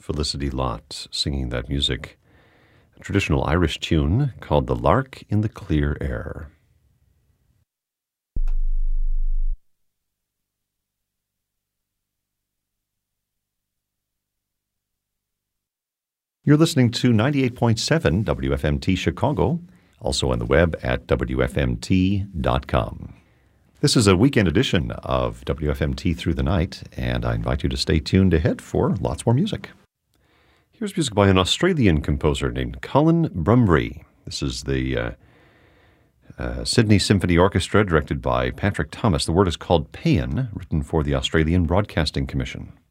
Felicity Lott singing that music. A traditional Irish tune called The Lark in the Clear Air. You're listening to 98.7 WFMT Chicago, also on the web at WFMT.com. This is a weekend edition of WFMT Through the Night, and I invite you to stay tuned ahead for lots more music. Here's music by an Australian composer named Colin Brumbree. This is the Sydney Symphony Orchestra, directed by Patrick Thomas. The work is called Paean, written for the Australian Broadcasting Commission.